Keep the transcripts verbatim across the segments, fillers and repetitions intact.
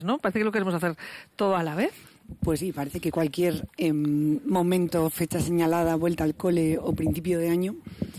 ¿no? Parece que lo queremos hacer todo a la vez. Pues sí, parece que cualquier eh, momento, fecha señalada, vuelta al cole o principio de año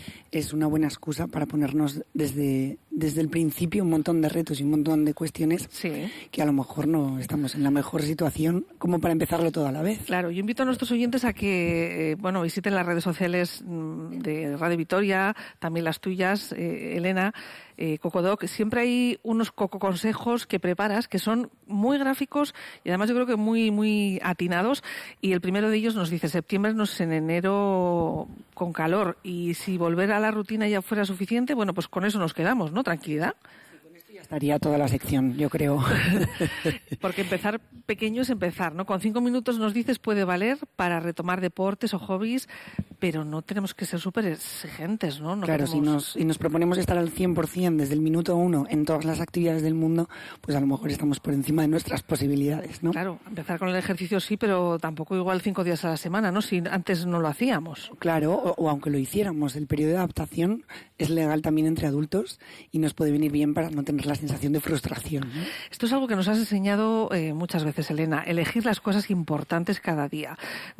es una buena excusa para ponernos desde, desde el principio un montón de retos y un montón de cuestiones sí. que a lo mejor no estamos en la mejor situación como para empezarlo todo a la vez. Claro, yo invito a nuestros oyentes a que eh, bueno visiten las redes sociales de Radio Vitoria, también las tuyas, eh, Elena, eh, Cocodoc. Siempre hay unos coco consejos que preparas que son muy gráficos y además yo creo que muy muy atinados. Y el primero de ellos nos dice: septiembre no es en enero con calor, y si volver a la rutina ya fuera suficiente, bueno, pues con eso nos quedamos, ¿no? Tranquilidad. Estaría toda la sección, yo creo. Porque empezar pequeño es empezar, ¿no? Con cinco minutos, nos dices, puede valer para retomar deportes o hobbies, pero no tenemos que ser súper exigentes, ¿no? no claro, podemos... si nos, si nos proponemos estar al cien por ciento desde el minuto uno en todas las actividades del mundo, pues a lo mejor estamos por encima de nuestras posibilidades, ¿no? Claro, empezar con el ejercicio sí, pero tampoco igual cinco días a la semana, ¿no? Si antes no lo hacíamos. Claro, o, o aunque lo hiciéramos, el periodo de adaptación es legal también entre adultos y nos puede venir bien para no tener la sensación de frustración, ¿no? Esto es algo que nos has enseñado eh, muchas veces, Elena, elegir las cosas importantes cada día.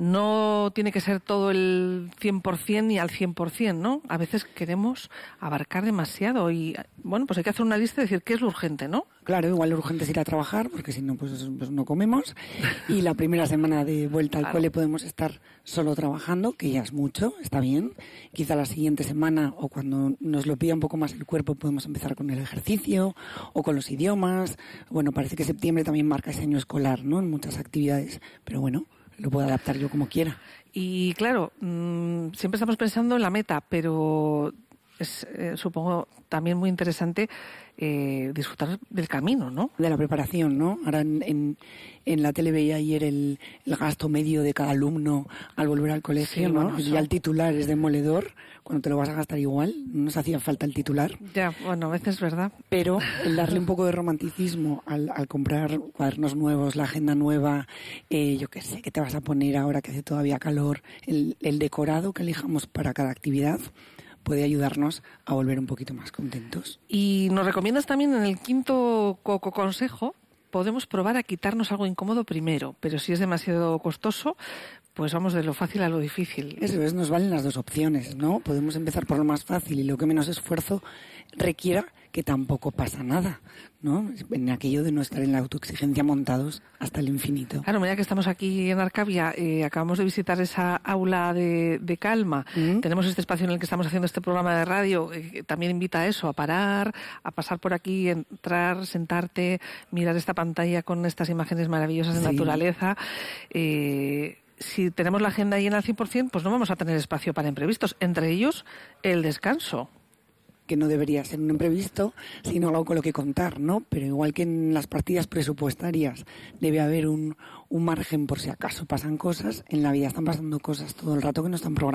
No tiene que ser todo el cien por ciento ni al cien por ciento, ¿no? A veces queremos abarcar demasiado y, bueno, pues hay que hacer una lista y decir qué es lo urgente, ¿no? Claro, igual lo urgente es ir a trabajar, porque si no, pues, pues no comemos. Y la primera semana de vuelta al claro. cole podemos estar solo trabajando, que ya es mucho, está bien. Quizá la siguiente semana, o cuando nos lo pida un poco más el cuerpo, podemos empezar con el ejercicio o con los idiomas. Bueno, parece que septiembre también marca ese año escolar, ¿no? En muchas actividades. Pero bueno, lo puedo adaptar yo como quiera. Y claro, mmm, siempre estamos pensando en la meta, pero es, eh, supongo, también muy interesante eh, disfrutar del camino, ¿no? De la preparación, ¿no? Ahora en, en, en la tele veía ayer el, el gasto medio de cada alumno al volver al colegio, sí, ¿no? Bueno, eso... Ya el titular es demoledor, cuando te lo vas a gastar igual, no nos hacía falta el titular. Ya, bueno, a veces es verdad. Pero el darle un poco de romanticismo al, al comprar cuadernos nuevos, la agenda nueva, eh, yo qué sé, que te vas a poner ahora que hace todavía calor, el, el decorado que elijamos para cada actividad, puede ayudarnos a volver un poquito más contentos. Y nos recomiendas también en el quinto coco consejo, podemos probar a quitarnos algo incómodo primero, pero si es demasiado costoso, pues vamos de lo fácil a lo difícil. Eso es, nos valen las dos opciones, ¿no? Podemos empezar por lo más fácil y lo que menos esfuerzo requiera, que tampoco pasa nada, ¿no? En aquello de no estar en la autoexigencia montados hasta el infinito. Claro, mira que estamos aquí en Arcavia, eh, acabamos de visitar esa aula de, de calma, ¿Mm? Tenemos este espacio en el que estamos haciendo este programa de radio, eh, que también invita a eso, a parar, a pasar por aquí, entrar, sentarte, mirar esta pantalla con estas imágenes maravillosas de sí. naturaleza. Eh, si tenemos la agenda llena al cien por ciento, pues no vamos a tener espacio para imprevistos, entre ellos el descanso. Que no debería ser un imprevisto, sino algo con lo que contar, ¿no? Pero igual que en las partidas presupuestarias debe haber un, un margen por si acaso pasan cosas, en la vida están pasando cosas todo el rato que no están programadas.